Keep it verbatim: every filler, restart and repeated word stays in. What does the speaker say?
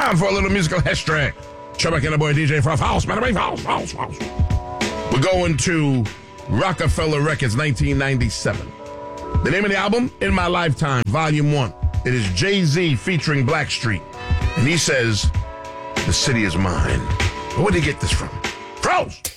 time for a little musical history. Shabak and the boy D J Frost. House, man, house, house, house. We're going to Rockefeller Records, nineteen ninety-seven. The name of the album, In My Lifetime, Volume one. It is Jay-Z featuring Blackstreet. And he says, the city is mine. Where did he get this from? Frost!